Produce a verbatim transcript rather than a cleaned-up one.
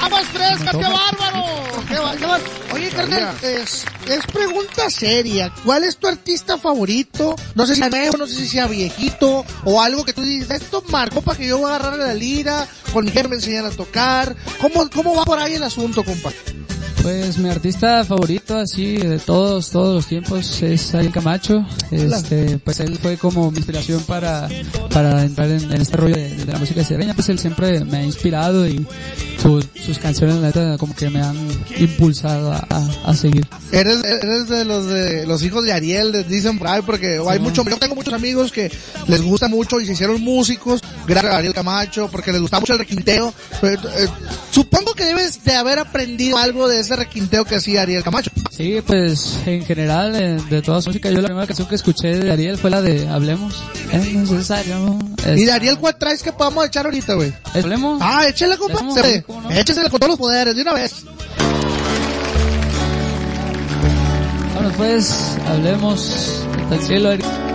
¡Aguas frescas! ¡Qué bárbaro! ¡Qué bárbaro! Oye, carnal, es, es pregunta seria. ¿Cuál es tu artista favorito? No sé si sea nuevo, no sé si sea viejito, o algo que tú dices, esto marcó para que yo voy a agarrar la lira, con mi jefe me enseñan a tocar. ¿Cómo, cómo va por ahí el asunto, compa? Pues mi artista favorito así de todos, todos los tiempos es Ariel Camacho. Este, pues él fue como mi inspiración para, para entrar en, en este rollo de, de la música sierreña. Pues él siempre me ha inspirado y su, sus canciones, la neta, como que me han impulsado a, a, a seguir. Eres, eres de los de los hijos de Ariel, de dicen por ahí, porque sí, hay mucho, yo tengo muchos amigos que les gusta mucho y se hicieron músicos, gracias a Ariel Camacho, porque les gusta mucho el requinteo. Pero, eh, supongo que debes de haber aprendido algo de ese requinteo que hacía Ariel Camacho. Sí, pues en general eh, de toda su música, yo la primera canción que escuché de Ariel fue la de Hablemos. Es necesario. Es... ¿Y de Ariel cuál traes que podamos echar ahorita, güey? ¿Hablemos? Ah, échale, compa. ¿Hablemos? Se... ¿No? Échesele con todos los poderes de una vez. Bueno, pues hablemos del cielo.